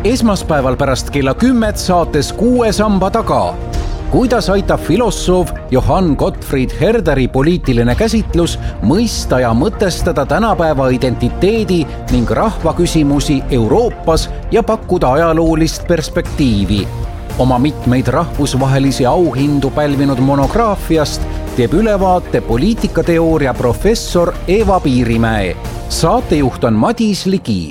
esmaspäeval pärast kella 10 saates 6 samba taga. Kuidas aitab filosoof Johann Gottfried Herderi poliitiline käsitlus mõista ja mõtestada tänapäeva identiteedi ning rahvaküsimusi Euroopas ja pakkuda ajaloolist perspektiivi. Oma mitmeid rahvusvahelisi auhindu pälvinud monograafiast teeb ülevaate poliitikateooria professor Eva Piirimäe. Saatejuht on Madis Ligi.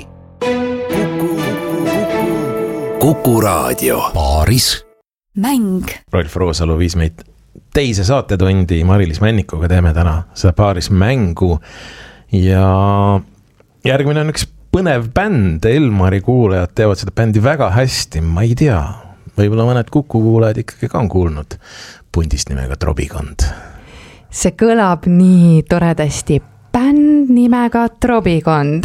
Kuku Raadio. Paaris mäng. Rolf Roosalu viis meid teise saatetundi Mari-Liis Männikuga, teeme täna seda Paaris mängu ja järgmine on üks põnev bänd. Elmari kuulajad teevad seda bändi väga hästi, ma ei tea, võib-olla mõned Kuku kuulajad ikkagi ka on kuulnud pundist nimega Trobikond. See kõlab nii toredasti. Bänd nimega Trobikond.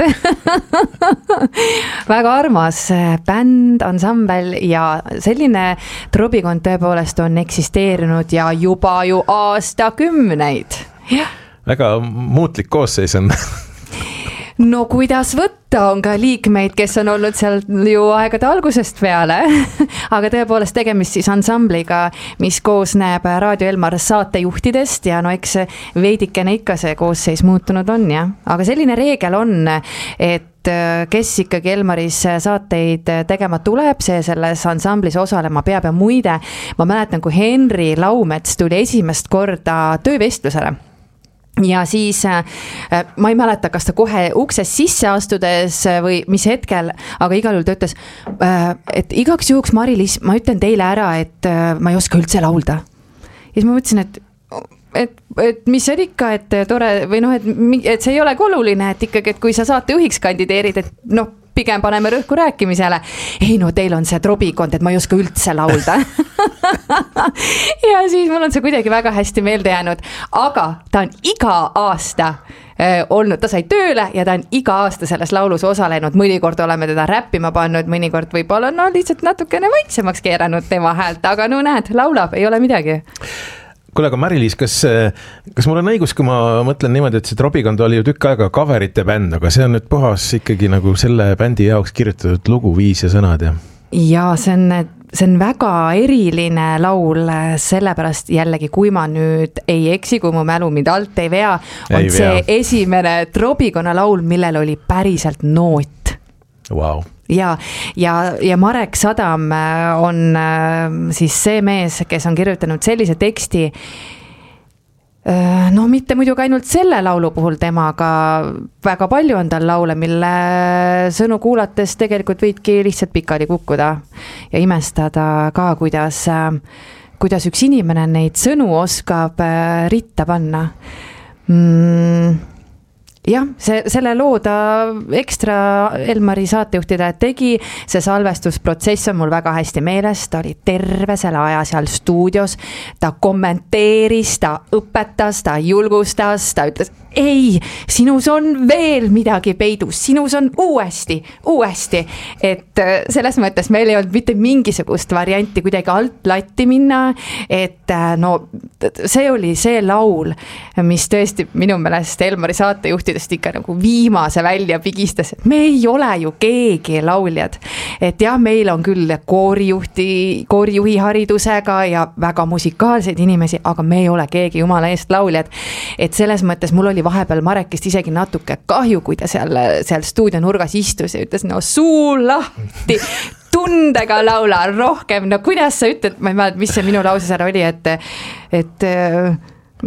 Väga armas bänd, ansambel ja selline Trobikond tõepoolest on eksisteerinud ja juba ju aastakümneid. Väga muutlik koosseis on. No kuidas võtta, on ka liikmeid, kes on olnud seal ju aegade algusest peale, aga tõepoolest tegemist siis ansambliga, mis koosneb Raadio Elmar saatejuhtidest ja no eks veidikene ikka see koosseis muutunud on, jah. Aga selline reegel on, et kes ikkagi Elmaris saateid tegema tuleb, see selles ansamblis osalema peab ja muide, ma mäletan, kui Henri Laumets tuli esimest korda töövestlusele. Ja siis ma ei mäleta, kas ta kohe uksest sisse astudes või mis hetkel, aga igal juhul ta ütles, et igaks juhuks Mari-Liis, ma ütlen teile ära, et ma ei oska üldse laulda. Ja siis ma mõtlesin, et mis on ikka, et tore või noh, et see ei ole oluline, et ikkagi, et kui sa saatejuhiks kandideerid, et noh, pigem paneme rõhku rääkimisele. Ei no, teil on see Trobikond, et ma ei oska üldse laulda. Ja siis mul on see kuidagi väga hästi meelde jäänud, aga ta on iga aasta olnud, ta sai tööle ja ta on iga aasta selles laulus osalenud. Mõnikord oleme teda räppima pannud, mõnikord võib-olla lihtsalt natukene vaiksemaks keeranud tema häält, aga no näed, laulab, ei ole midagi. Kuule, aga Mari-Liis, kas mul on õigus, kui ma mõtlen niimoodi, et see Trobikond oli ju tükk aega coverite bänd, aga see on nüüd puhas ikkagi nagu selle bändi jaoks kirjutatud lugu, viis ja sõnad, ja? Ja see on väga eriline laul, sellepärast jällegi, kui ma nüüd ei eksi, kui mu mälu mind alt ei vea, on see esimene Trobikonna laul, millel oli päriselt noot. Wow. Ja Marek Sadam on siis see mees, kes on kirjutanud sellise teksti, no mitte muidugi ainult selle laulu puhul temaga, väga palju on tal laule, mille sõnu kuulates tegelikult võidki lihtsalt pikali kukkuda ja imestada ka, kuidas üks inimene neid sõnu oskab ritta panna. Jah, selle loo ta ekstra Elmari saatejuhtide tegi, see salvestusprotsess on mul väga hästi meeles, ta oli terve selle aja seal stuudios, ta kommenteeris, ta õpetas, ta julgustas, ta ütles, ei, sinus on veel midagi peidus, sinus on uuesti, et selles mõttes meil ei olnud mitte mingisugust varianti kuidagi alt latti minna, et no see oli see laul, mis tõesti minu meelest Elmari saatejuhtidest ikka nagu viimase välja pigistas, et me ei ole ju keegi lauljad, et jah, meil on küll koorijuhi haridusega ja väga musikaalseid inimesi, aga me ei ole keegi jumala eest lauljad, et selles mõttes mul oli vahepeal Marekist isegi natuke kahju, kui ta seal stuudio nurgas istus ja ütles, no suu lahti, tundega laula rohkem, no kuidas sa ütled, ma ei mäleta, mis see minu lauses ära oli, et